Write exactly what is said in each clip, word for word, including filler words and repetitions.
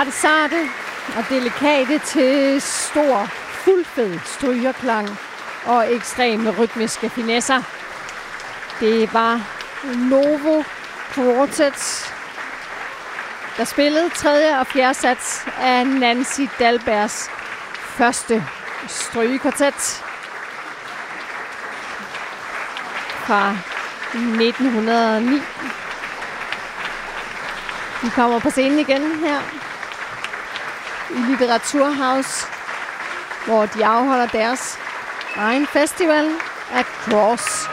Fra det sarte og delikate til stor, fuldfed strygerklang og ekstreme rytmiske finesser. Det var Novo Quartet, der spillede tredje og fjerde sats af Nancy Dalbergs første strygekvartet fra nitten hundrede og ni. Vi kommer på scenen igen her i Litteraturhaus, hvor de afholder deres egen festival af Cross.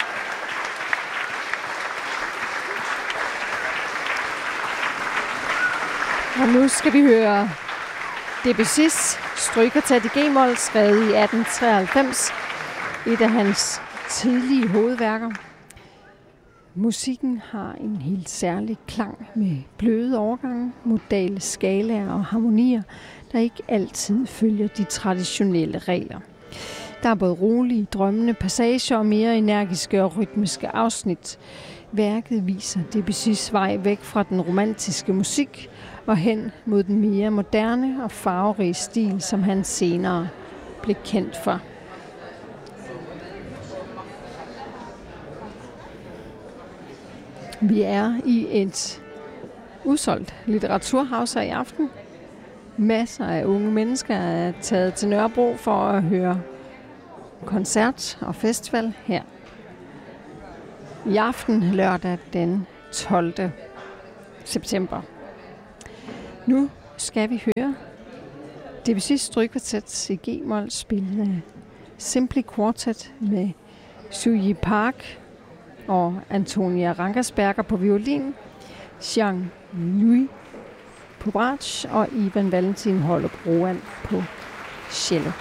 Og nu skal vi høre Debussy's strygekvartet i G-mol, skrevet i atten treoghalvfems, et af hans tidlige hovedværker. Musikken har en helt særlig klang med bløde overgange, modale skalaer og harmonier, der ikke altid følger de traditionelle regler. Der er både rolige, drømmende passager og mere energiske og rytmiske afsnit. Værket viser Debussys vej væk fra den romantiske musik og hen mod den mere moderne og farverige stil, som han senere blev kendt for. Vi er i et udsolgt litteraturhaus i aften. Masser af unge mennesker er taget til Nørrebro for at høre koncert og festival her. I aften lørdag den tolvte september. Nu skal vi høre Debussy's strygekvartet i G-mol, spillet af Simply Quartet med Suji Park og Antonia Rangersberger på violin, Jean-Louis på bratsch og Ivan Valentin Hollup Roan på cello.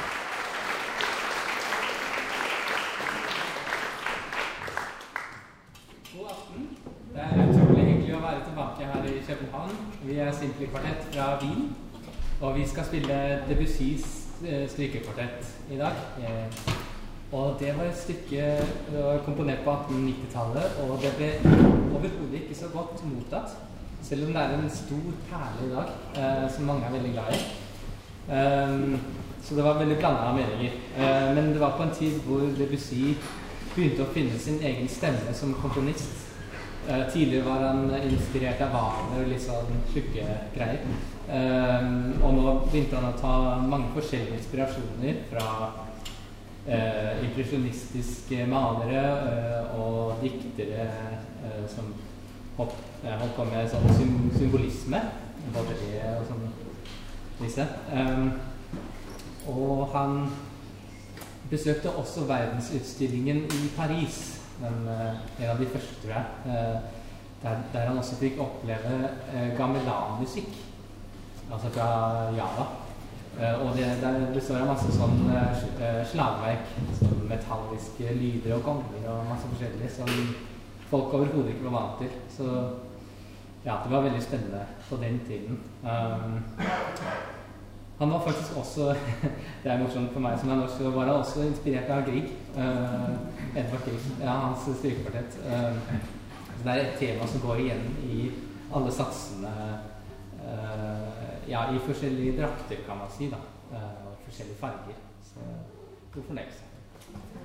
God aften. Det er utrolig hyggelig å være tilbake her i København. Vi er Simply Quartet fra Wien, og vi skal spille Debussys strykekvartett i dag. Og det var et stykke komponert på atten nittitallet, og det ble overhodet ikke så godt mottatt, selv om det er en stor perle i dag, eh, som mange er veldig glad i. Um, så det var veldig blandet av meninger. Uh, men det var på en tid hvor Debussy begynte å finne sin egen stemme som komponist. Uh, tidligere var han inspirert av Wagner og litt sånn tjukke greier. Um, og nå begynte han å ta mange forskjellige inspirasjoner fra Uh, impresjonistiske malere uh, og diktere uh, som hopp, uh, holdt på med sånn sym symbolisme, baudelaire og sånn disse. Um, og han besøkte også verdensutstillingen i Paris, den, uh, en av de første, tror jeg, uh, der, der han også fikk oppleve uh, gamelan-musikk, altså fra Java. Uh, og det, der består av masse sånn uh, slagverk, sånn metalliske lyder og gonger og masse forskjellig som folk overhodet ikke var vant til. Så ja, det var veldig spennende på den tiden. Um, han var faktisk også, det er morsomt for meg som er norsk, så var han også inspirert av Grieg. Uh, Edvard Grieg, ja, hans strykekvartett. Uh, så det er et tema som går igjen i alle satsene. Uh, Ja, i forskjellige drakter kan man si da, og forskjellige farger. Så god fornøyelse.